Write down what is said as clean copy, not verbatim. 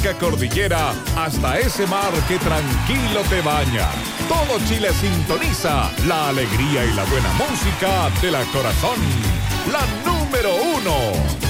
única cordillera hasta ese mar que tranquilo te baña. Todo Chile sintoniza la alegría y la buena música de la Corazón. La número 1.